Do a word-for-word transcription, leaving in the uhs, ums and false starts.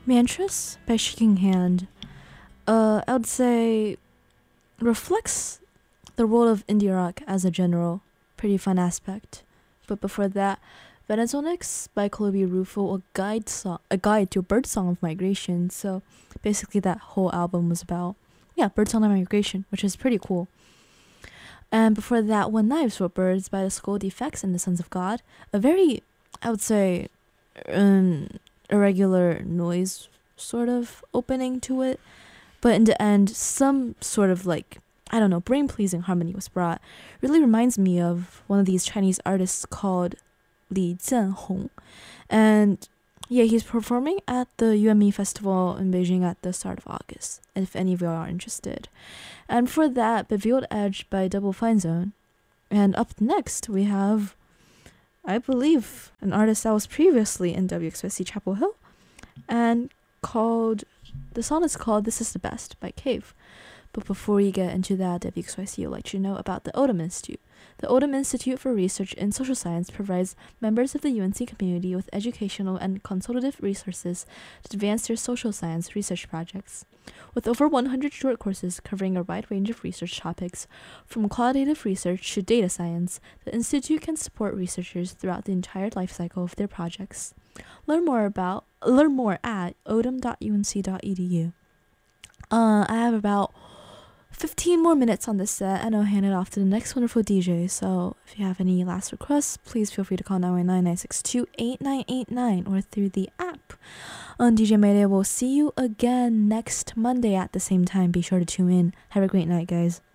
Mantras by Shaking Hand. Uh, I would say reflects the role of indie rock as a general, pretty fun aspect. But before that, Venezuelix by Colby Rufo, a guide song, a guide to a bird song of migration. So basically, that whole album was about yeah, bird song of migration, which is pretty cool. And before that, When Knives Wrote Birds by the Skull Defects and the Sons of God, a very, I would say, um, irregular noise sort of opening to it, but in the end, some sort of like, I don't know, brain pleasing harmony was brought. Really reminds me of one of these Chinese artists called Li Jianhong. And yeah, he's performing at the U M E Festival in Beijing at the start of August, if any of you are interested. And for that, Beveiled Edge by Double Fine Zone. And up next, we have, I believe, an artist that was previously in W X Y C Chapel Hill, and called, the song is called This Is the Best by Cave. But before we get into that, W X Y C would like you to know about the Odum Institute. The Odum Institute for Research in Social Science provides members of the U N C community with educational and consultative resources to advance their social science research projects. With over one hundred short courses covering a wide range of research topics, from qualitative research to data science, the Institute can support researchers throughout the entire life cycle of their projects. Learn more about learn more at odum dot u n c dot e d u. Uh, I have about fifteen more minutes on this set, and I'll hand it off to the next wonderful D J. So if you have any last requests, please feel free to call nine one nine, nine six two, eight nine eight nine or through the app. On D J Mayday, we'll see you again next Monday at the same time. Be sure to tune in. Have a great night, guys.